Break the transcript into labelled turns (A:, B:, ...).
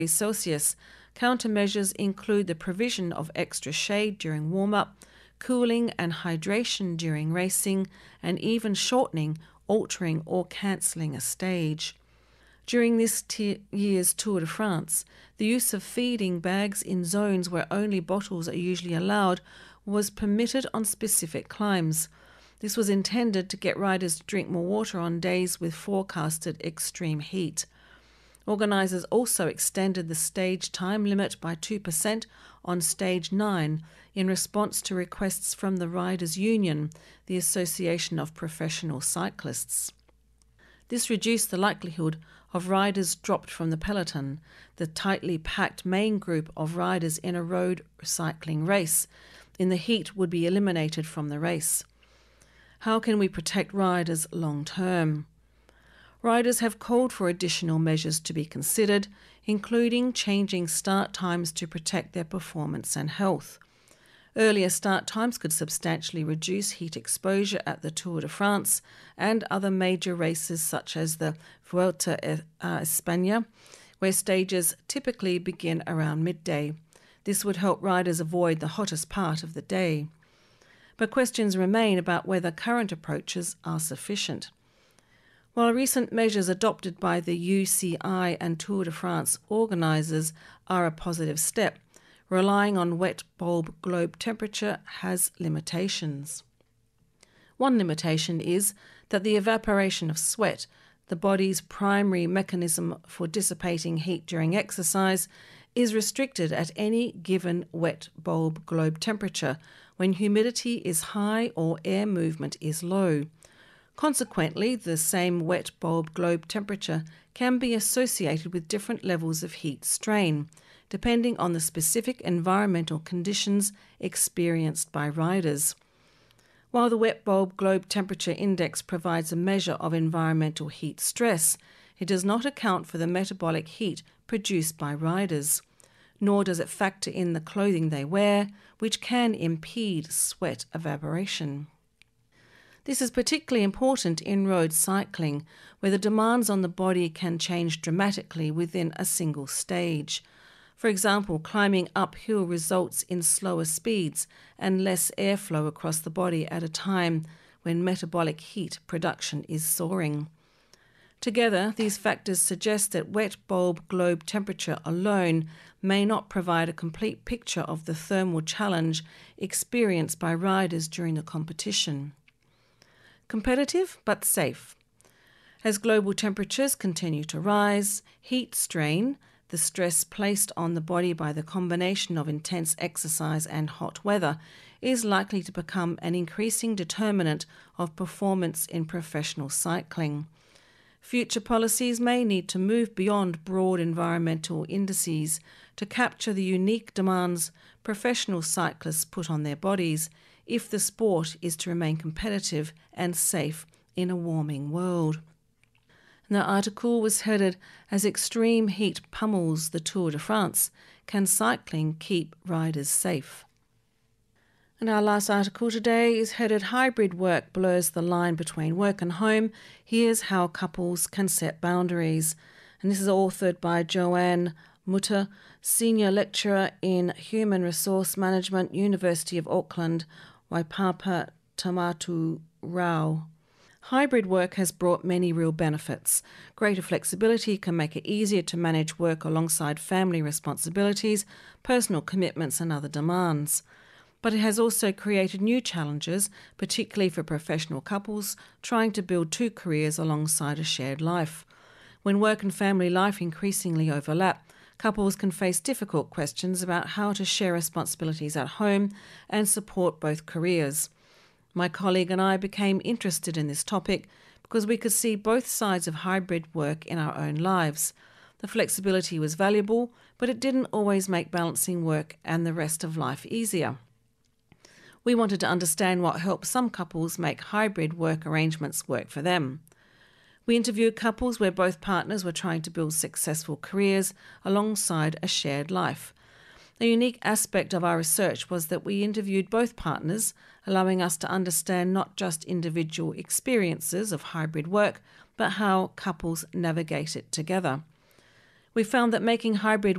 A: Celsius. Countermeasures include the provision of extra shade during warm-up, cooling and hydration during racing, and even shortening, altering or cancelling a stage. During this year's Tour de France, the use of feeding bags in zones where only bottles are usually allowed was permitted on specific climbs. This was intended to get riders to drink more water on days with forecasted extreme heat. Organisers also extended the stage time limit by 2% on Stage 9 in response to requests from the Riders' Union, the Association of Professional Cyclists. This reduced the likelihood of riders dropped from the peloton, the tightly packed main group of riders in a road cycling race. In the heat would be eliminated from the race. How can we protect riders long term? Riders have called for additional measures to be considered, including changing start times to protect their performance and health. Earlier start times could substantially reduce heat exposure at the Tour de France and other major races such as the Vuelta a España, where stages typically begin around midday. This would help riders avoid the hottest part of the day. But questions remain about whether current approaches are sufficient. While recent measures adopted by the UCI and Tour de France organisers are a positive step, relying on wet bulb globe temperature has limitations. One limitation is that the evaporation of sweat, the body's primary mechanism for dissipating heat during exercise, is restricted at any given wet bulb globe temperature when humidity is high or air movement is low. Consequently, the same wet bulb globe temperature can be associated with different levels of heat strain, depending on the specific environmental conditions experienced by riders. While the wet bulb globe temperature index provides a measure of environmental heat stress, it does not account for the metabolic heat produced by riders, nor does it factor in the clothing they wear, which can impede sweat evaporation. This is particularly important in road cycling, where the demands on the body can change dramatically within a single stage. For example, climbing uphill results in slower speeds and less airflow across the body at a time when metabolic heat production is soaring. Together, these factors suggest that wet bulb globe temperature alone may not provide a complete picture of the thermal challenge experienced by riders during the competition. Competitive but safe. As global temperatures continue to rise, heat strain, the stress placed on the body by the combination of intense exercise and hot weather, is likely to become an increasing determinant of performance in professional cycling. Future policies may need to move beyond broad environmental indices to capture the unique demands professional cyclists put on their bodies if the sport is to remain competitive and safe in a warming world. And the article was headed, "As extreme heat pummels the Tour de France, can cycling keep riders safe?" And our last article today is headed, "Hybrid work blurs the line between work and home. Here's how couples can set boundaries." And this is authored by Joanne Mutter, Senior Lecturer in Human Resource Management, University of Auckland, Waipapa Tamatu Rao. Hybrid work has brought many real benefits. Greater flexibility can make it easier to manage work alongside family responsibilities, personal commitments and other demands. But it has also created new challenges, particularly for professional couples trying to build two careers alongside a shared life. When work and family life increasingly overlap, couples can face difficult questions about how to share responsibilities at home and support both careers. My colleague and I became interested in this topic because we could see both sides of hybrid work in our own lives. The flexibility was valuable, but it didn't always make balancing work and the rest of life easier. We wanted to understand what helps some couples make hybrid work arrangements work for them. We interviewed couples where both partners were trying to build successful careers alongside a shared life. A unique aspect of our research was that we interviewed both partners, allowing us to understand not just individual experiences of hybrid work, but how couples navigate it together. We found that making hybrid